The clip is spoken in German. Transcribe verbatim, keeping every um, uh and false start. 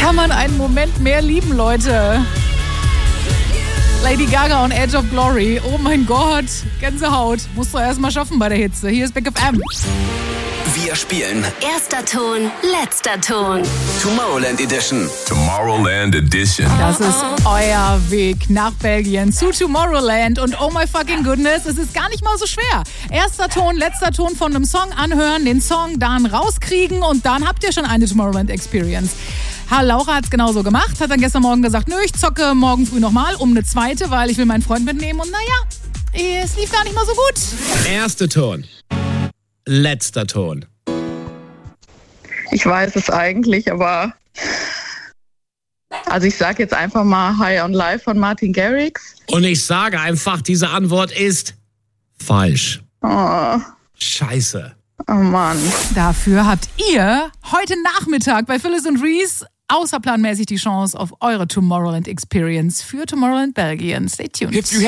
kann man einen Moment mehr lieben, Leute? Lady Gaga und Edge of Glory. Oh mein Gott, Gänsehaut. Musst du erst mal schaffen bei der Hitze. Hier ist Big F M. Wir spielen Erster Ton, letzter Ton. Tomorrowland Edition. Tomorrowland Edition. Das ist euer Weg nach Belgien zu Tomorrowland. Und oh my fucking goodness, es ist gar nicht mal so schwer. Erster Ton, letzter Ton von einem Song anhören, den Song dann rauskriegen und dann habt ihr schon eine Tomorrowland Experience. Ha, Laura hat es genauso gemacht, hat dann gestern Morgen gesagt, nö, ich zocke morgen früh nochmal um eine zweite, weil ich will meinen Freund mitnehmen. Und naja, es lief gar nicht mal so gut. Erster Ton. Letzter Ton. Ich weiß es eigentlich, aber also ich sage jetzt einfach mal High on Life von Martin Garrix. Und ich sage einfach, diese Antwort ist falsch. Oh, Scheiße. oh Mann. Dafür habt ihr heute Nachmittag bei Phyllis und Reese außerplanmäßig die Chance auf eure Tomorrowland Experience für Tomorrowland Belgien. Stay tuned.